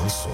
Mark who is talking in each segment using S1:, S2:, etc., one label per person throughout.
S1: Шансон.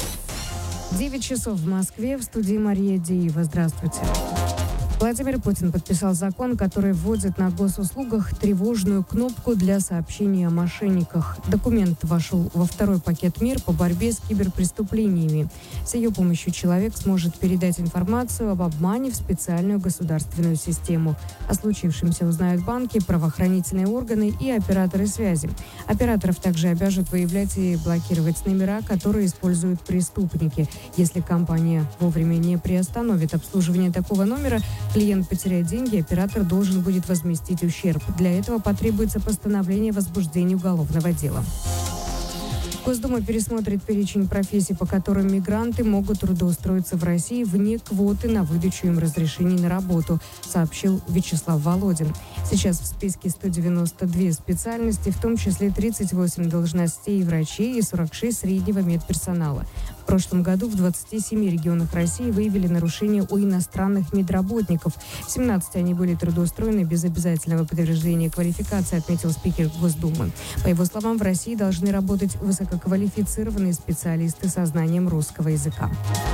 S2: 9 часов в Москве, в студии Мария Деева. Здравствуйте. Владимир Путин подписал закон, который вводит на госуслугах тревожную кнопку для сообщений о мошенниках. Документ вошел во второй пакет мер по борьбе с киберпреступлениями. С ее помощью человек сможет передать информацию об обмане в специальную государственную систему. О случившемся узнают банки, правоохранительные органы и операторы связи. Операторов также обяжут выявлять и блокировать номера, которые используют преступники. Если компания вовремя не приостановит обслуживание такого номера, клиент потеряет деньги, оператор должен будет возместить ущерб. Для этого потребуется постановление о возбуждении уголовного дела. Госдума пересмотрит перечень профессий, по которым мигранты могут трудоустроиться в России вне квоты на выдачу им разрешений на работу, сообщил Вячеслав Володин. Сейчас в списке 192 специальности, в том числе 38 должностей врачей и 46 среднего медперсонала. В прошлом году в 27 регионах России выявили нарушения у иностранных медработников. В 17 они были трудоустроены без обязательного подтверждения квалификации, отметил спикер Госдумы. По его словам, в России должны работать высококвалифицированные специалисты со знанием русского языка.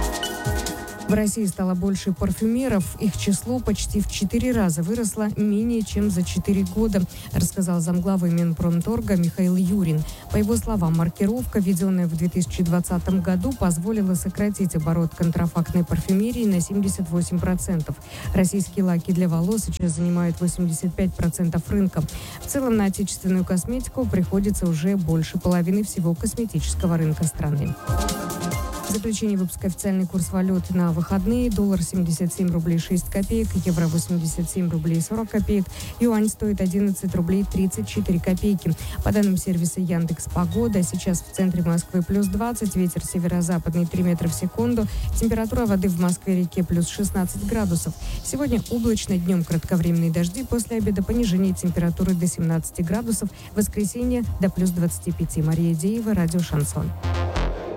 S2: В России стало больше парфюмеров. Их число почти в 4 раза выросло менее чем за 4 года, рассказал замглавы Минпромторга Михаил Юрин. По его словам, маркировка, введенная в 2020 году, позволила сократить оборот контрафактной парфюмерии на 78%. Российские лаки для волос сейчас занимают 85% рынка. В целом на отечественную косметику приходится уже больше половины всего косметического рынка страны. В заключение выпуска официальный курс валют на выходные. Доллар 77 рублей 6 копеек, евро 87 рублей 40 копеек, юань стоит 11 рублей 34 копейки. По данным сервиса Яндекс.Погода, сейчас в центре Москвы плюс 20, ветер северо-западный 3 метра в секунду, температура воды в Москве-реке плюс 16 градусов. Сегодня облачно, днем кратковременные дожди, после обеда понижение температуры до 17 градусов, в воскресенье до плюс 25. Мария Деева, радио «Шансон».